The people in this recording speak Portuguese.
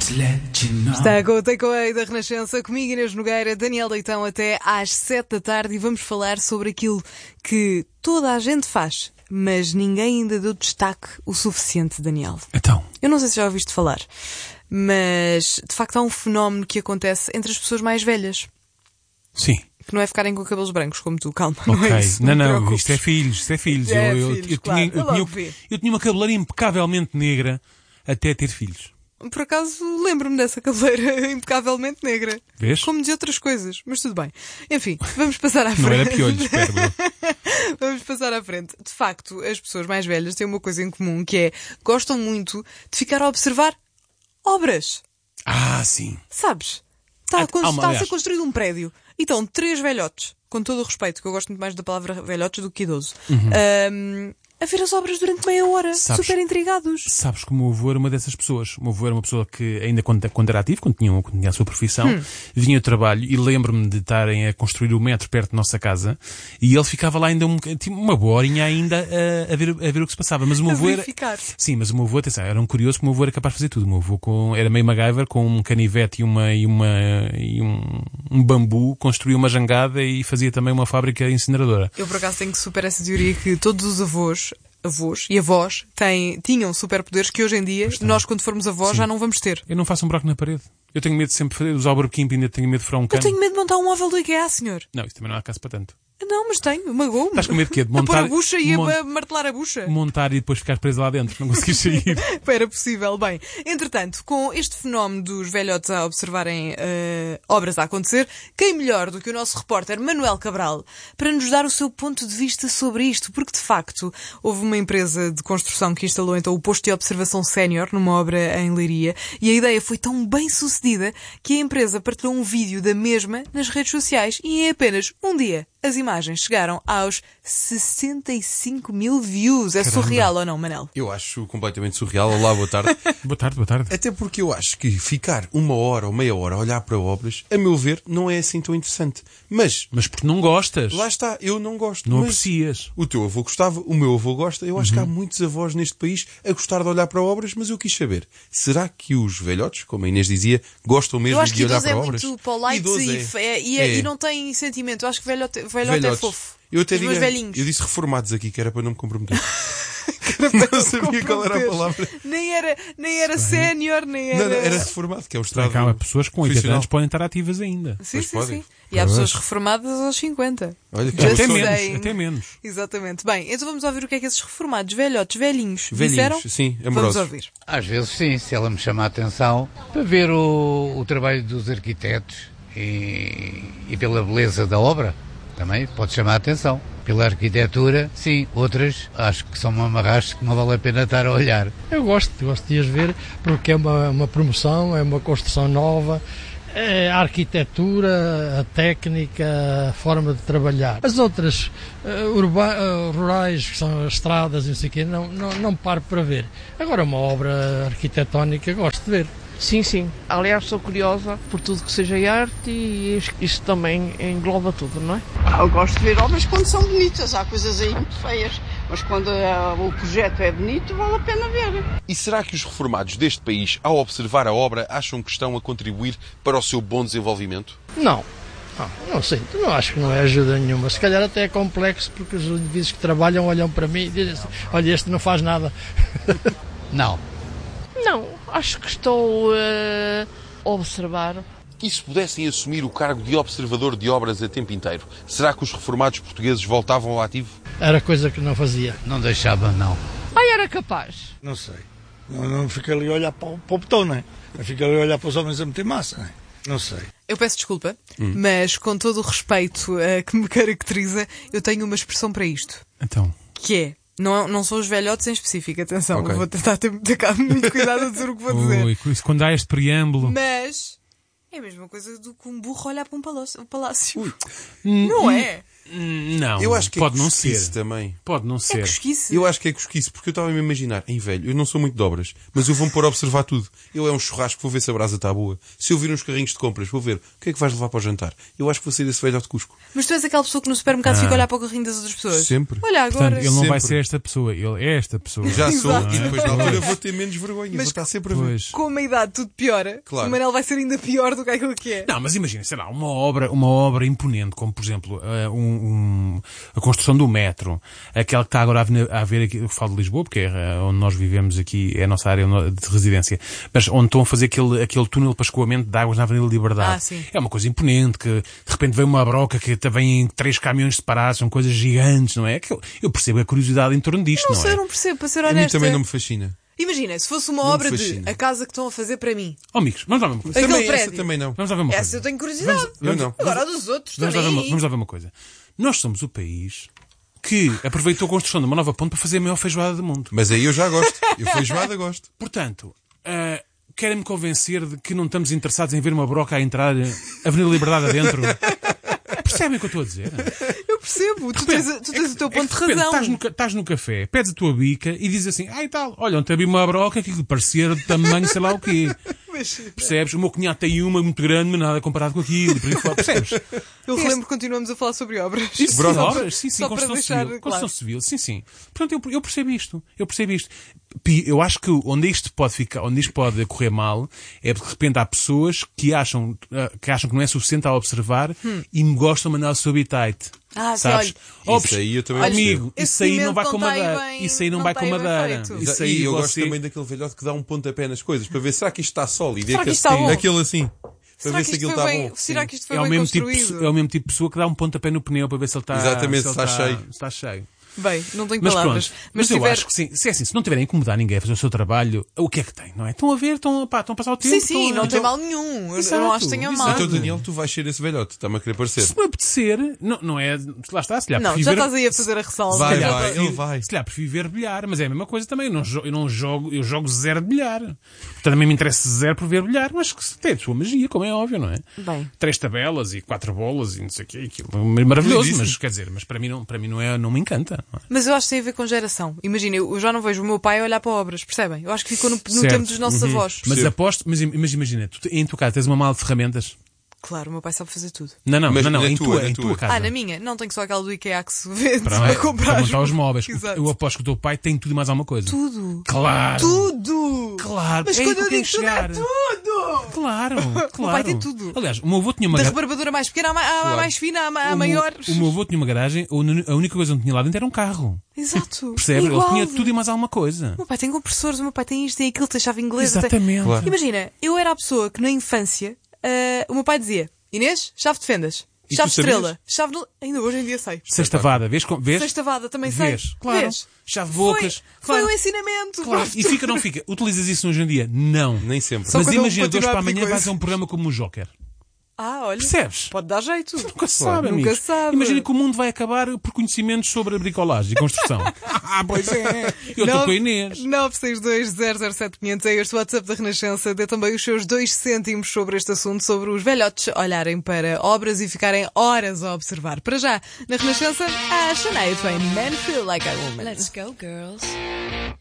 Está com o Takeaway da Renascença, comigo Inês Nogueira, Daniel Leitão, até às 7 da tarde, e vamos falar sobre aquilo que toda a gente faz, mas ninguém ainda deu destaque o suficiente, Daniel. Então? Eu não sei se já ouviste falar, mas de facto há um fenómeno que acontece entre as pessoas mais velhas. Sim. Que não é ficarem com cabelos brancos como tu, calma. Ok, não é isso. Não, isto é filhos. Eu tinha uma cabeleira impecavelmente negra até ter filhos. Por acaso lembro-me dessa cabeleira impecavelmente negra. Vês? Como de outras coisas, mas tudo bem. Enfim, vamos passar à frente. Não era piolhos, espero. Vamos passar à frente. De facto, as pessoas mais velhas têm uma coisa em comum, que é, gostam muito de ficar a observar obras. Ah, sim. Sabes? Está a ser construído um prédio. E estão 3 velhotes, com todo o respeito, que eu gosto muito mais da palavra velhotes do que idoso, a ver as obras durante meia hora, super intrigados. Sabes que o meu avô era uma dessas pessoas. O meu avô era uma pessoa que, ainda quando era ativo, quando tinha a sua profissão, vinha ao trabalho e lembro-me de estarem a construir o metro perto da nossa casa e ele ficava lá ainda uma boa horinha ainda a ver o que se passava. Mas o meu avô era... Sim, mas o meu avô, atenção, era um curioso, porque o meu avô era capaz de fazer tudo. O meu avô era meio MacGyver, com um canivete e um bambu, construía uma jangada e fazia também uma fábrica incineradora. Eu, por acaso, tenho super essa teoria que todos os avós e avós tinham superpoderes que hoje em dia, nós quando formos avós, já não vamos ter. Eu não faço um buraco na parede. Eu tenho medo de sempre usar o burbequim, ainda tenho medo de furar um cano. Eu tenho medo de montar um móvel do IKEA, senhor. Não, isso também não há caso para tanto. Não, mas tenho, magoou-me. Estás com medo de quê? De montar... A pôr a bucha e a martelar a bucha? Montar e depois ficar preso lá dentro, não conseguis sair. Era possível. Bem, entretanto, com este fenómeno dos velhotes a observarem obras a acontecer, quem melhor do que o nosso repórter Manuel Cabral para nos dar o seu ponto de vista sobre isto? Porque, de facto, houve uma empresa de construção que instalou então o posto de observação sénior numa obra em Leiria e a ideia foi tão bem sucedida que a empresa partilhou um vídeo da mesma nas redes sociais e em apenas um dia as imagens chegaram aos 65 mil views. É surreal ou não, Manel? Eu acho completamente surreal. Olá, boa tarde. Boa tarde. Até porque eu acho que ficar 1 hora ou meia hora a olhar para obras, a meu ver, não é assim tão interessante. Mas porque não gostas. Lá está, eu não gosto. Não mas aprecias. O teu avô gostava, o meu avô gosta. Eu acho que há muitos avós neste país a gostar de olhar para obras, mas eu quis saber, será que os velhotos, como a Inês dizia, gostam mesmo de olhar para obras? Eu acho que idoso é muito polite e não tem sentimento. Eu acho que velhote é fofo. Eu até digo, eu disse reformados aqui, que era para não me comprometer. Não sabia qual era a palavra. Nem era sénior, nem era... Não, era reformado, que é o estado. Há pessoas com 80 anos podem estar ativas ainda. Sim. E há pessoas reformadas aos 50. Olha, até menos. Exatamente. Bem, então vamos ouvir o que é que esses reformados, velhotes, velhinhos disseram? Sim, amorosos. Vamos ouvir. Às vezes sim, se ela me chama a atenção para ver o trabalho dos arquitetos e pela beleza da obra. Também pode chamar a atenção. Pela arquitetura, sim. Outras, acho que são mamarrachos que não vale a pena estar a olhar. Eu gosto de as ver porque é uma promoção, é uma construção nova, é a arquitetura, a técnica, a forma de trabalhar. As outras, rurais, que são as estradas e não sei o quê, não paro para ver. Agora, uma obra arquitetónica, gosto de ver. Sim. Aliás, sou curiosa por tudo que seja arte e isto também engloba tudo, não é? Eu gosto de ver obras quando são bonitas. Há coisas aí muito feias. Mas quando o projeto é bonito, vale a pena ver. E será que os reformados deste país, ao observar a obra, acham que estão a contribuir para o seu bom desenvolvimento? Não sei. Não acho que não é ajuda nenhuma. Se calhar até é complexo, porque os indivíduos que trabalham olham para mim e dizem assim, olha, este não faz nada. Não, acho que estou a observar. E se pudessem assumir o cargo de observador de obras a tempo inteiro, será que os reformados portugueses voltavam ao ativo? Era coisa que não fazia. não deixava, não. Era capaz. Não sei. Não fica ali a olhar para o botão, não é? Não fica ali a olhar para os homens a meter massa, não é? Não sei. Eu peço desculpa, mas com todo o respeito que me caracteriza, eu tenho uma expressão para isto. Então? Que é... Não são os velhotes em específico, atenção, Okay. vou tentar ter muito cuidado a dizer o que vou dizer. Isso, quando há este preâmbulo. Mas é a mesma coisa do que um burro olhar para um palácio. Não é? Não, Eu acho que pode é não cosquice ser. também. Pode não É ser. cosquice. Eu acho que é cosquice, porque eu estava a me imaginar, velho, eu não sou muito de obras, mas eu vou-me pôr a observar tudo. Eu é um churrasco, vou ver se a brasa está boa. Se eu vir uns carrinhos de compras, vou ver o que é que vais levar para o jantar. Eu acho que vou ser esse velho de Cusco. Mas tu és aquela pessoa que no supermercado fica a olhar para o carrinho das outras pessoas. Sempre. Olha, agora. Portanto, ele não vai Sempre. ser esta pessoa, ele é esta pessoa. Já sou, Exato. e depois na altura vou ter menos vergonha, vou estar sempre a ver. Pois. Com a idade tudo piora. Claro. O Manel vai ser ainda pior do que aquilo que é. Não, mas imagina, sei lá, uma obra imponente, como por exemplo a construção do metro, aquela que está agora a haver aqui, eu falo de Lisboa, porque é onde nós vivemos aqui, é a nossa área de residência, mas onde estão a fazer aquele túnel para escoamento de águas na Avenida Liberdade. Ah, sim. É uma coisa imponente, que de repente vem uma broca que vem 3 caminhões separados, são coisas gigantes, não é? Eu percebo a curiosidade em torno disto, Não não sei, é? eu não percebo, para ser A mim honesta. também não me fascina. Imagina, se fosse uma Não me obra de fascina. a casa que estão a fazer para mim. Oh, amigos, vamos lá ver uma coisa. Aquele Também, essa prédio. também não. Vamos lá ver uma Essa coisa. eu tenho curiosidade. Eu não. Agora a dos outros Vamos também. lá ver uma coisa. Nós somos o país que aproveitou a construção de uma nova ponte para fazer a maior feijoada do mundo. Mas aí eu já gosto. Eu feijoada gosto. Portanto, querem-me convencer de que não estamos interessados em ver uma broca a entrar a Avenida Liberdade adentro? Percebem o que eu estou a dizer? Eu percebo, tu tens o teu ponto de repente razão. Estás no café, pedes a tua bica e dizes assim, e tal, olha, ontem vi uma broca que parecia de tamanho sei lá o quê. Percebes? O meu cunhado tem uma muito grande, mas nada comparado com aquilo. Por aí fora. Percebes? Eu relembro que continuamos a falar sobre obras. Isso, Broca. obras, sim, só para construção deixar civil. claro. Construção civil, sim. Portanto, eu percebo isto. Eu acho que onde isto pode correr mal é porque de repente há pessoas que acham que não é suficiente a observar e me gostam de mandar o seu habitat. Ah, sabes? olha, Isso aí eu também olha, Amigo, esse isso aí não cimento vai não com está aí madeira. bem- Isso aí não não vai está com aí bem madeira. feito. Isso E aí eu gosto você... também daquele velhote que dá um pontapé nas coisas para ver será que isto está sólido. Será que isto está bom? Aquele assim. Para será ver que se isto aquilo foi está bem, bom. será que isto foi É o bem mesmo tipo construído? de pessoa que dá um pontapé no pneu para ver se ele está... Exatamente, se ele está cheio. Está cheio. Bem, não tenho Mas palavras. pronto, mas se eu tiver... acho que sim. Se é assim, se não tiverem a incomodar ninguém a fazer o seu trabalho, o que é que tem, não é? Estão a ver, estão a passar o tempo. Sim, não tem mal nenhum. Eu Exato, não acho que tenha mal. exato. Então, Daniel, tu vais ser esse velhote. Está-me a querer parecer. Se me apetecer, não é... Lá está, se calhar Não, prefiro já ver- estás aí a fazer a ressalva. Vai, Já vai. estás- Ele vai. Se calhar prefiro ver bilhar, mas é a mesma coisa também. Eu não jogo, eu jogo 0 de bilhar. Portanto, também me interessa 0 por ver bilhar, mas que tem a sua magia, como é óbvio, não é? Bem. 3 tabelas e 4 bolas e não sei o quê. Aquilo é maravilhoso, Lindíssimo. mas quer dizer, mas para mim não me encanta. Não é? Mas eu acho que tem a ver com geração. Imagina, eu já não vejo o meu pai a olhar para obras, percebem? Eu acho que ficou no Certo. tempo dos nossos avós. Mas Percebo. aposto, mas imagina, tu, em tua casa tens uma mala de ferramentas. Claro, o meu pai sabe fazer tudo. Não, Mas não, na em tua, tua, na em tua. tua casa. Ah, na minha? Não, tenho só aquela do IKEA que se vende Para, para comprar. para montar os móveis. Exato. Eu aposto que o teu pai tem tudo e mais alguma coisa. Tudo. Claro. Tudo! Claro. Mas é quando aí eu que digo tudo, é chegar. tudo! Claro, claro. O meu pai tem tudo. Aliás, o meu avô tinha uma Da garagem. rebarbadora mais pequena à mais fina, à maior. O meu avô tinha uma garagem, a única coisa que não tinha lá dentro era um carro. Exato. Percebe? Igual. Ele tinha tudo e mais alguma coisa. O meu pai tem compressores, o meu pai tem isto, tem aquilo, tem chave inglesa. Exatamente. Claro. Imagina, eu era a pessoa que na infância o meu pai dizia: Inês, chave de fendas, E chave tu de estrela, sabias? chave de... Ainda hoje em dia sei. Sexta-vada, vês? Sexta-vada também sei. Vês? Claro. Vês? Chave de bocas. Foi Claro. um ensinamento. Claro. E fica ou não fica? Utilizas isso hoje em dia? Não. Nem sempre. Só Mas quando ele imagina, de hoje continuar para a pedir amanhã vais coisas. a um programa como o Joker. Ah, olha. Percebes? Pode dar jeito. Nunca se sabe, Nunca amigos. se sabe. Imagina que o mundo vai acabar por conhecimentos sobre a bricolagem e construção. Pois é. Eu estou com a Inês. 962-007-500 é este WhatsApp da Renascença. Dê também os seus 2 cêntimos sobre este assunto, sobre os velhotes olharem para obras e ficarem horas a observar. Para já, na Renascença, a Shania Twain, Man Feel Like a Woman. Let's go, girls.